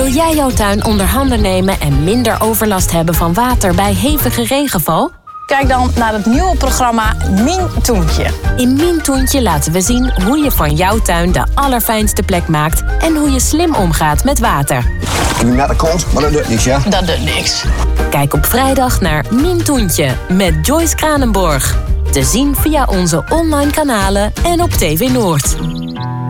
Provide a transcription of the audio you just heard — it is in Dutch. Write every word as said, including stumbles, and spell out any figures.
Wil jij jouw tuin onder handen nemen en minder overlast hebben van water bij hevige regenval? Kijk dan naar het nieuwe programma Mien Toentje. In Mien Toentje laten we zien hoe je van jouw tuin de allerfijnste plek maakt en hoe je slim omgaat met water. Ik heb net een kont, maar dat doet niks, ja? Dat doet niks. Kijk op vrijdag naar Mien Toentje met Joyce Kranenborg. Te zien via onze online kanalen en op T V Noord.